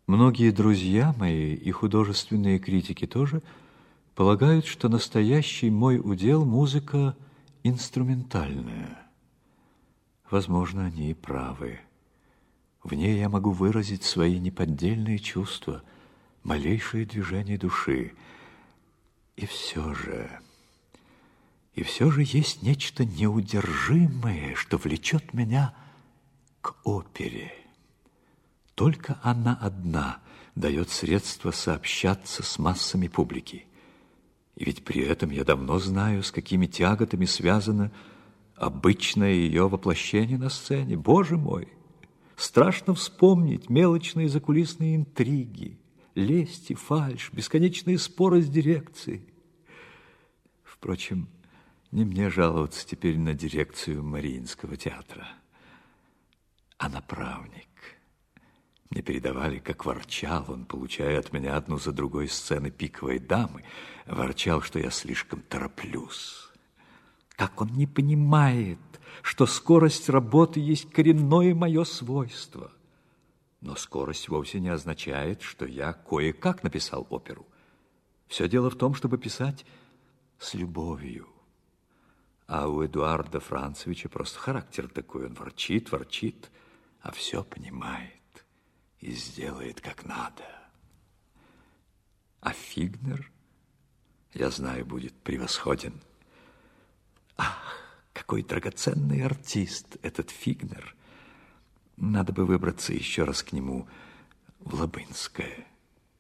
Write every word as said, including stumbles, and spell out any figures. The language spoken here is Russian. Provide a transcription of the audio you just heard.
Многие друзья мои и художественные критики тоже полагают, что настоящий мой удел — музыка инструментальная. Возможно, они и правы. В ней я могу выразить свои неподдельные чувства, малейшие движения души. И все же, и все же есть нечто неудержимое, что влечет меня к опере. Только она одна дает средства сообщаться с массами публики. И ведь при этом я давно знаю, с какими тяготами связано обычное ее воплощение на сцене. Боже мой! Страшно вспомнить мелочные закулисные интриги, лесть и фальшь, бесконечные споры с дирекцией. Впрочем, не мне жаловаться теперь на дирекцию Мариинского театра. А направник. Мне передавали, как ворчал он, получая от меня одну за другой сцены «Пиковой дамы», ворчал, что я слишком тороплюсь. Как он не понимает, что скорость работы есть коренное мое свойство. Но скорость вовсе не означает, что я кое-как написал оперу. Все дело в том, чтобы писать с любовью. А у Эдуарда Францевича просто характер такой. Он ворчит, ворчит, а все понимает и сделает как надо. А Фигнер, я знаю, будет превосходен. Ах, какой драгоценный артист этот Фигнер! Надо бы выбраться еще раз к нему в Лабынское.